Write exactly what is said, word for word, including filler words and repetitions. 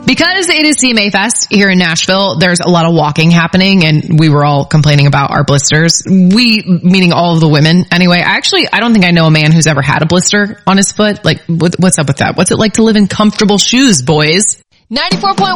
Because it is C M A Fest here in Nashville, there's a lot of walking happening, and we were all complaining about our blisters. We, meaning all of the women. Anyway, actually, I don't think I know a man who's ever had a blister on his foot. Like, what, what's up with that? What's it like to live in comfortable shoes, boys? ninety-four point